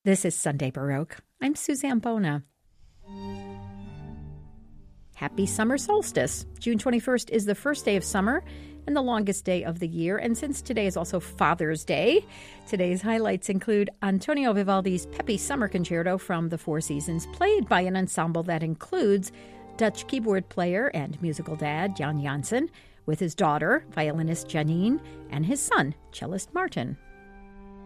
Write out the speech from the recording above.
This is Sunday Baroque. I'm Suzanne Bona. Happy summer solstice. June 21st is the first day of summer and the longest day of the year. And since today is also Father's Day, today's highlights include Antonio Vivaldi's peppy summer concerto from the Four Seasons, played by an ensemble that includes Dutch keyboard player and musical dad Jan Janssen, with his daughter, violinist Janine, and his son, cellist Martin.